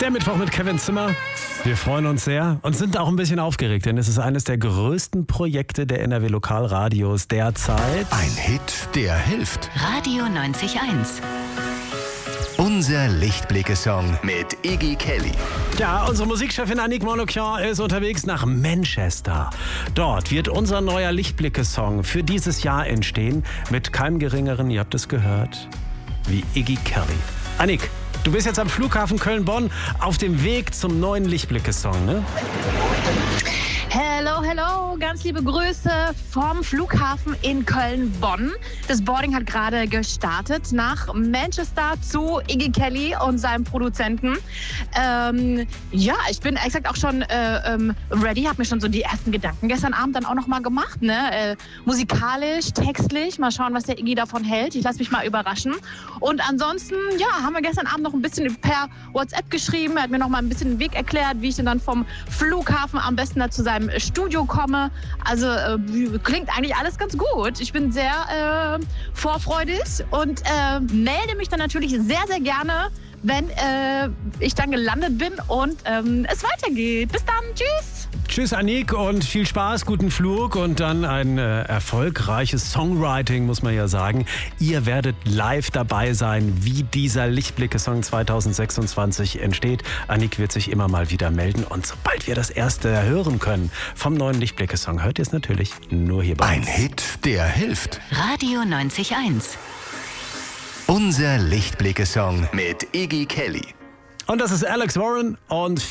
Der Mittwoch mit Kevin Zimmer. Wir freuen uns sehr und sind auch ein bisschen aufgeregt, denn es ist eines der größten Projekte der NRW Lokalradios derzeit. Ein Hit, der hilft. Radio 90.1. Unser Lichtblicke-Song mit Iggy Kelly. Ja, unsere Musikchefin Annick Monocchian ist unterwegs nach Manchester. Dort wird unser neuer Lichtblicke-Song für dieses Jahr entstehen mit keinem Geringeren, ihr habt es gehört, wie Iggy Kelly. Annick, du bist jetzt am Flughafen Köln-Bonn auf dem Weg zum neuen Lichtblicke-Song, ne? Hello, hello, ganz liebe Grüße vom Flughafen in Köln-Bonn. Das Boarding hat gerade gestartet nach Manchester zu Iggy Kelly und seinem Produzenten. Ja, ich bin exakt auch schon ready, habe mir schon so die ersten Gedanken gestern Abend dann auch noch mal gemacht, ne? Musikalisch, textlich, mal schauen, was der Iggy davon hält. Ich lasse mich mal überraschen. Und ansonsten, ja, haben wir gestern Abend noch ein bisschen per WhatsApp geschrieben. Er hat mir noch mal ein bisschen den Weg erklärt, wie ich denn dann vom Flughafen am besten da zu seinem Studio komme. Also klingt eigentlich alles ganz gut. Ich bin sehr vorfreudig und melde mich dann natürlich sehr, sehr gerne, wenn ich dann gelandet bin und es weitergeht. Bis dann. Tschüss. Tschüss Annick und viel Spaß, guten Flug und dann ein erfolgreiches Songwriting, muss man ja sagen. Ihr werdet live dabei sein, wie dieser Lichtblicke-Song 2026 entsteht. Annick wird sich immer mal wieder melden und sobald wir das erste hören können vom neuen Lichtblicke-Song, hört ihr es natürlich nur hier bei uns. Ein Hit, der hilft. Radio 90.1. Unser Lichtblicke-Song mit Iggy Kelly. Und das ist Alex Warren und